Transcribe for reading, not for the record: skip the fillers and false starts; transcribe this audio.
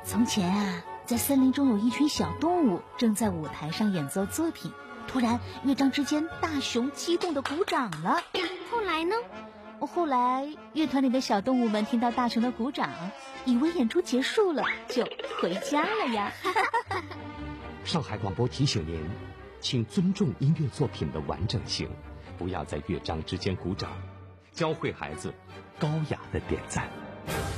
从前啊，在森林中有一群小动物正在舞台上演奏作品，突然乐章之间，大熊激动地鼓掌了。 后来呢？ 后来乐团里的小动物们听到大熊的鼓掌，以为演出结束了，就回家了呀。 上海广播提醒您，请尊重音乐作品的完整性，不要在乐章之间鼓掌，教会孩子高雅的点赞。